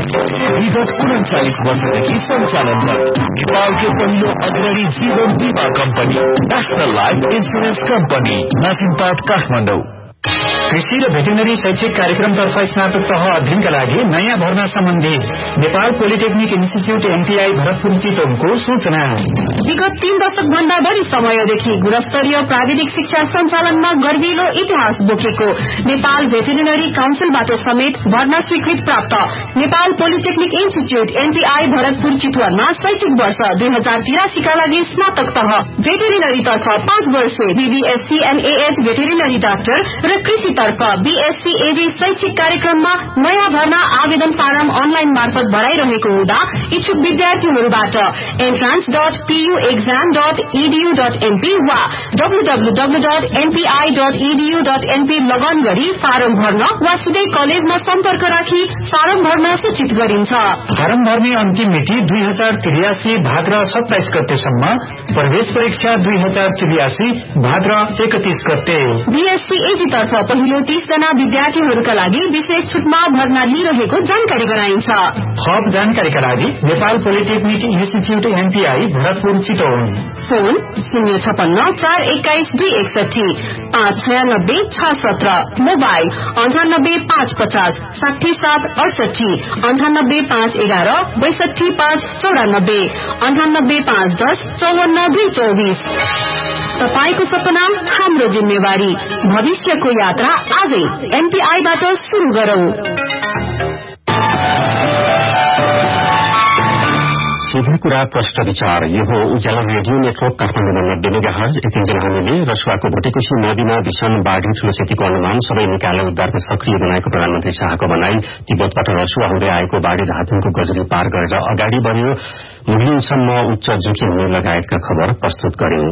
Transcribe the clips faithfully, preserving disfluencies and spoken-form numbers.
विगत उन्चालिस वर्षदेखि सञ्चालनरत नेपालको पहिलो अग्रणी जीवन बीमा company national life insurance company नासिमपाट Kathmandu. कृषि र भेटेरिनरी शैक्षिक कार्यक्रमतर्फ स्नातक तह अध्ययनका लागि नयाँ भर्ना सम्बन्धी Nepal polytechnic institute NPI Bharatpur चितवनको सूचना। विगत तीन दशक भन्दा बढ़ी समयदेखि गुणस्तरीय प्राविधिक शिक्षा सञ्चालनमा गर्विलो इतिहास बोकेको नेपाल भेटेरिनरी काउन्सिलबाट समेत भर्ना स्वीकृत प्राप्त Nepal polytechnic institute NPI Bharatpur चितवनमा शैक्षिक वर्ष दुई हजार तिरासीका लागि स्नातक तह भेटेरिनरी तर्फ पाँच वर्ष बीबीएससी एनएएच भेटेरिनरी डाक्टर र कृषि तर्फ बीएससी एजी शैक्षिक कार्यक्रममा नयाँ भर्ना आवेदन फारम अनलाइन मार्फत भराइरहेको हुँदा इच्छुक विद्यार्थीहरूबाट entrance dot PU exam dot EDU dot NP वा डब्लूडब्लूडब्लू dot NPI dot EDU dot NP लगन गरी फारम भर्न वा सिधै कलेजमा सम्पर्क राखी फारम भर्न सूचित गरिन्छ। फारम भर्ने अन्तिम मिति दुई हजार त्रियासी भाद्र सत्ताइस गतेसम्म, प्रवेश परीक्षा दुई हजार त्रियासी भाद्र एकतीस गते। बीएससी एजी तर्फ पहिलो तीस जना विद्यार्थीहरूका लागि विशेष छुटमा भर्ना लिइरहेको जानकारी गराइन्छ। थप जानकारीका लागि Nepal polytechnic institute NPI Bharatpur Chitwan, phone शून्य छपन्न चार एक्काइस दुई एकसठी पाँच छयानब्बे छ सत्र, मोबाइल अन्ठानब्बे पाँच पचास साठी सात अडसठी, अन्ठानब्बे पाँच एघार बैसठी पाँच चौरानब्बे, अन्ठानब्बे पाँच दस चौवन्न दुई चौबिस। तपाईको सपना हाम्रो जिम्मेवारी, भविष्यको यात्रा आजै एनपीआईबाट शुरू गरौं। सीधे कुरा प्रश्न विचार। यो हो उज्यालो रेडियो नेटवर्क काठमाडौँमा नब्बे मेगाहर्ज। यतिन्जेल हामीले रसुवाको भोटेकोशी नदीमा भीषण बाढ़ी ठूलो क्षतिको अनुमान, सबै निकायलाई उद्धारको सक्रिय बनाएको प्रधानमन्त्री शाहको भनाई, तिब्बतबाट रसुवा हुँदै आएको बाढ़ी धातुङको गजरी पार गरेर अगाडि बढ़्यो, मुहिमसम्म उच्च जोखिम हुने लगायतका खबर प्रस्तुत गर्यौं।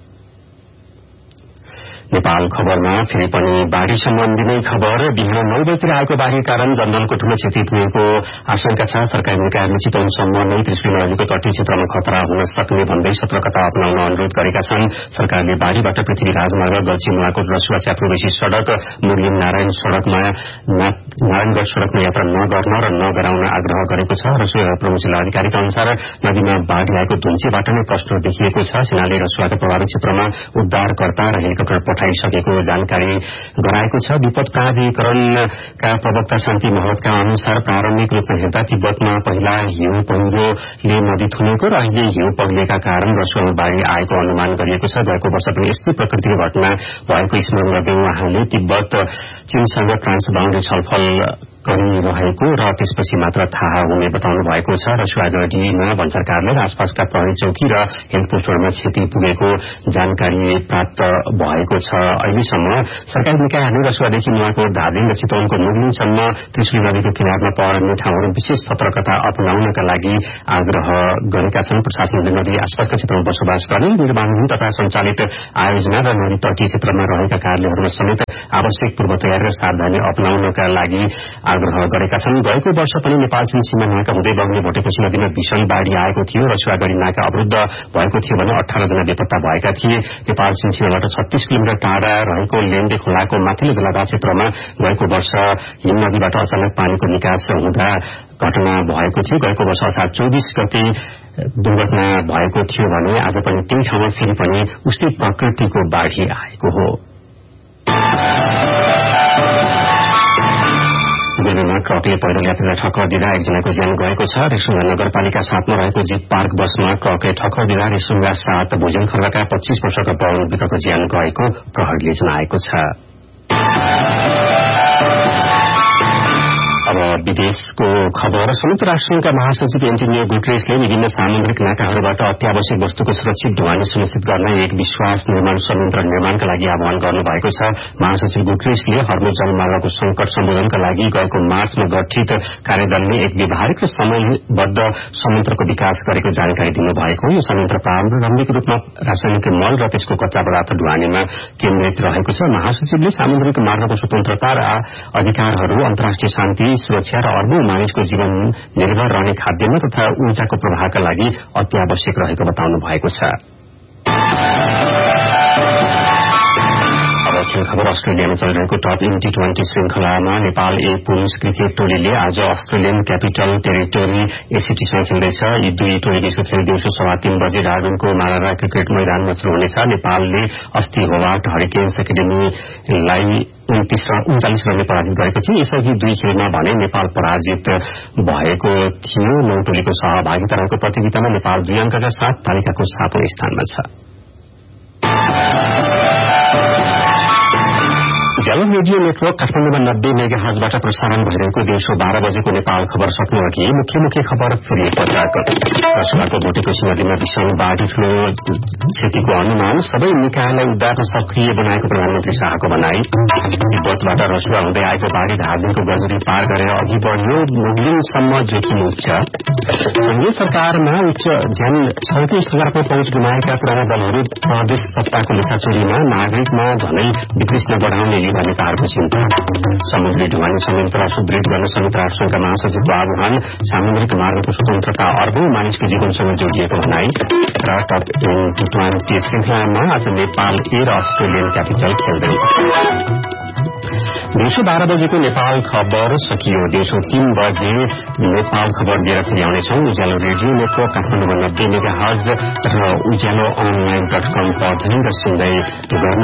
नेपाल खबरमा फेरि पनि बाढ़ी सम्बन्धी नै खबर। बिहान नौ बजीतिर आएको बाढ़ीका कारण जंगलको ठूलो क्षति पुगेको आशंका छ। सरकारी निकायहरूले चितवनसम्म नै त्रिशुली नदीको तटीय क्षेत्रमा खतरा हुन सक्ने भन्दै सतर्कता अपनाउन अनुरोध गरेका छन्। सरकारले बाढ़ीबाट पृथ्वी राजमार्ग गल्छी रसुवा च्याप्रोबेसी सड़क मुरलिम नारायण सड़कमा नारायणगढ़ सड़कमा यात्रा नगर्न र नगराउन आग्रह गरेको छ। रसुवा प्रमुख जिल्ला अधिकारीका अनुसार नदीमा बाढ़ी आएको धुन्चेबाट नै प्रश्न देखिएको छ। सेनाले रसुवाका प्रभावित क्षेत्रमा उद्धारकर्ता र हेलिकप्टर पठाइसकेको जानकारी गराएको छ। विपद प्राधिकरणका प्रवक्ता शान्ति महतका अनुसार प्रारम्भिक रूपमा हेर्दा तिब्बतमा पहिला हिउँ पहिरोले नदी थुनेको र अहिले हिउँ पग्लेका कारण रसुवामा बाढ़ी आएको अनुमान गरिएको छ। गएको वर्ष पनि यस्तै प्रकृतिको घटना भएको स्मरण गर्दै उहाँले तिब्बत चीनसँग ट्रान्स बाउन्ड्री छलफल गरिरहेको र त्यसपछि मात्र थाहा हुने बताउनु भएको छ। रसुवागढ़ीमा भन्सार कार्यालय र आसपासका प्रहरी चौकी र हेल्थ पोस्टहरूमा क्षति पुगेको जानकारी प्राप्त भएको छ। अहिलेसम्म सरकारी निकायहरूले रसुवादेखि नुवाकोट, धादिङ र चितवनको मुगलिङसम्म त्रिशुली नदीको किनारमा पर्ने ठाउँहरू विशेष सतर्कता अपनाउनका लागि आग्रह गरेका छन्। प्रशासनले नदी आसपासका क्षेत्रमा बसोबास गर्ने, निर्माणधीन तथा सञ्चालित आयोजना र नदी तटीय क्षेत्रमा रहेका कार्यालयहरूमा समेत आवश्यक पूर्व तयारी र सावधानी अपनाउनका लागि आग्रह गरेका छन्। गएको वर्ष पनि नेपाल चीन सीमा नाका हुँदै बग्ने भोटेकोशी नदीमा भीषण बाढ़ी आएको थियो। रसुवागढ़ी नाका अवरुद्ध भएको थियो भने अठार जना बेपत्ता भएका थिए। नेपाल चीन सीमाबाट छत्तीस किलोमिटर टाढा रहेको लेन्डे खोलाको माथिल्लो जलागार क्षेत्रमा गएको वर्ष हिम नदीबाट अचानक पानीको निकास हुँदा घटना भएको थियो। गएको वर्ष असार चौबिस गते दुर्घटना भएको थियो भने आज पनि त्यही ठाउँमा फेरि पनि उस्तै प्रकृतिको बाढ़ी आएको हो। बेलुमा ट्रकले पहिरो यात्रीलाई ठक्कर दिँदा एकजनाको ज्यान गएको छ। रेसुङ्गा नगरपालिका सातमा रहेको जीप पार्क बसमा ट्रकले ठक्कर दिँदा रेसुङ्गा सात भोजन खर्काका पच्चीस वर्षका पवन विकको ज्यान गएको प्रहरीले जनाएको छ। अब विदेशको खबर। संयुक्त राष्ट्रसंघका महासचिव एन्टोनियो गुटेरेसले विभिन्न सामुद्रिक नाकाहरूबाट अत्यावश्यक वस्तुको सुरक्षित ढुवानी सुनिश्चित गर्न एक विश्वास निर्माण संयन्त्र निर्माणका लागि आह्वान गर्नुभएको छ। महासचिव गुटेरेसले हर्मुज जलमार्गको संकट सम्बोधनका लागि गएको मार्चमा गठित कार्यदलले एक व्यावहारिक र समयबद्ध संयन्त्रको विकास गरेको जानकारी दिनुभएको। यो संयन्त्र प्रारम्भिक रूपमा रासायनिक मल र त्यसको कच्चा पदार्थ ढुवानीमा केन्द्रित रहेको छ। महासचिवले सामुद्रिक मार्गको स्वतन्त्रता र अधिकारहरू, अन्तर्राष्ट्रिय शान्ति, सुरक्षा र अर्बौं मानिसको जीवन निर्भर रहने खाद्यान्न तथा ऊर्जाको प्रवाहका लागि अत्यावश्यक रहेको बताउनु भएको छ। खेल खबर अस्ट्रेलियामा चलिरहेको टप टी ट्वेन्टी श्रृंखलामा नेपाल ए पुरूष क्रिकेट टोलीले आज अस्ट्रेलियन क्यापिटल टेरिटोरी एसीटीसँग खेल्दैछ। यी दुई टोलीको खेल दिउँसो सवा तीन बजे डार्विनको मारारा क्रिकेट मैदानमा शुरू हुनेछ। नेपालले अस्ति होवार्ड हरिकेन्स एकाडेमीलाई उन्चालिस रनले पराजित गरेको थियो। यसअघि दुई खेलमा भने नेपाल पराजित भएको थियो। नौ टोलीको सहभागिता रहेको प्रतियोगितामा नेपाल दुई अंकका साथ तालिकाको सातौं स्थानमा छ। उज्यालो रेडियो नेटवर्क काठमाडौँमा नब्बे मेगा हर्जबाट प्रसारण भइरहेको दिउँसो बाह्र बजेको नेपाल खबर सक्नु अघि मुख्य मुख्य खबर फेरि एकपटक। रसुवाको भोटेकोशी नदीमा भीषण बाढ़ी ठूलो क्षतिको अनुमान, सबै निकायलाई उद्धारमा सक्रिय बनाएको प्रधानमन्त्री शाहको भनाई। तिब्बतबाट रसुवा हुँदै आएको बाढ़ी धादिङको गजुरी पार गरेर अघि बढ़्यो, मुगलिङसम्म जोखिम उच्च। संघीय सरकारमा उच्च ज्यान छयौं सरकारको पहुँच गुमाएका पुराना दलहरू प्रदेश सत्ताको लेखाचोरीमा नागरिकमा झनै विकृष्ण बढ़ाउने युवा नेताहरूको चिन्ता। समुद्री ढुवानी संयन्त्र सुदृढ गर्न संयुक्त राष्ट्रसंघका महासचिवको आह्वान, सामुद्रिक मार्गको स्वतन्त्रता अर्बौं मानिसको जीवनसँग जोडिएको भनाई। र टप टी ट्वेन्टी श्रृंखलामा आज नेपाल ए र अस्ट्रेलियन क्यापिटल खेल्दै। दिउँसो बाह्र बजेको नेपाल खबर सकियो। दिउँसो तीन बजे नेपाल खबर लिएर फेरि आउनेछौं। उज्यालो रेडियो नेटवर्क काठमाडौँमा नब्बे मेगा हर्ज र उज्यालो अनलाइन डट कम पढ्दै र सुन्दै गर्नु